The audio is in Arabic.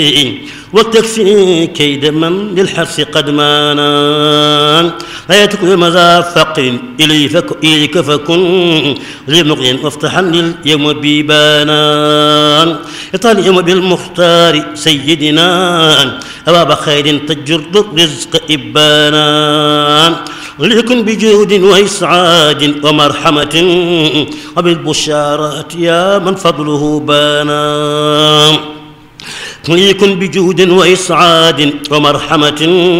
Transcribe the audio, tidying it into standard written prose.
وتكفي كيد من للحرص قد مانا حياتك بمزافق إليك فكن لمقين وافتحا لليوم بيبانا يطال اليوم بالمختار سيدنا أباب خير تجر الرزق إبانا ليكن بجود وإسعاد ومرحمة وبالبشارات يا من فضله بانا ليكن بجود وإسعاد ومرحمة